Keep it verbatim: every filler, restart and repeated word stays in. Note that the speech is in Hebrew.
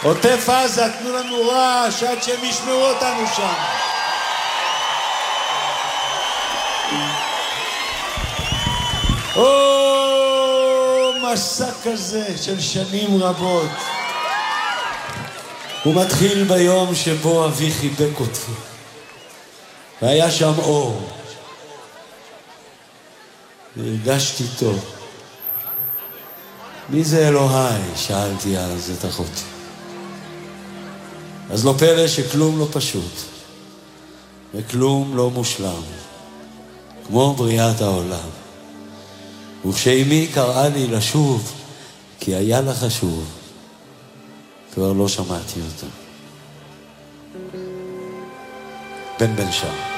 עוטף עזה, תנו לנו רעש עד שהם ישמעו אותנו שם. או, מסע כזה של שנים רבות. הוא מתחיל ביום שבו אבי חיבק אותי. והיה שם אור. והרגשתי טוב. מי זה אלוהי? שאלתי אז את אחותי. אז לא פלא שכלום לא פשוט. וכלום לא מושלם. כמו בריאת העולם. וכשאמי קראה לי לשוב, כי היה לה חשוב, כבר לא שמעתי אותה. בן בן שם.